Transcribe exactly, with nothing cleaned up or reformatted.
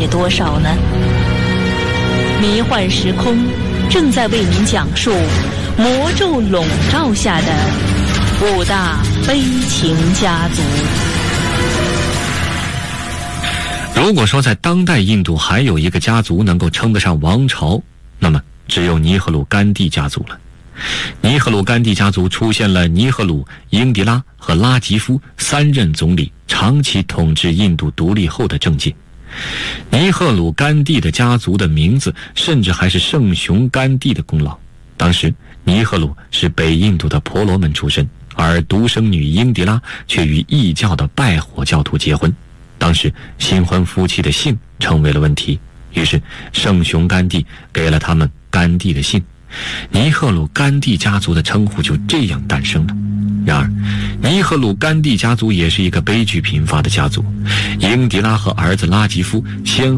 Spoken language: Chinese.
解多少呢？迷幻时空正在为您讲述魔咒笼罩下的五大悲情家族。 如果说在当代印度还有一个家族能够称得上王朝，那么只有尼赫鲁甘地家族了。尼赫鲁甘地家族出现了尼赫鲁、英迪拉和拉吉夫三任总理长期统治印度独立后的政绩。尼赫鲁甘地的家族的名字甚至还是圣雄甘地的功劳。当时尼赫鲁是北印度的婆罗门出身，而独生女英迪拉却与异教的拜火教徒结婚。当时新婚夫妻的姓成为了问题，于是圣雄甘地给了他们甘地的姓，尼赫鲁甘地家族的称呼就这样诞生了。然而尼赫鲁甘地家族也是一个悲剧频发的家族，英迪拉和儿子拉吉夫先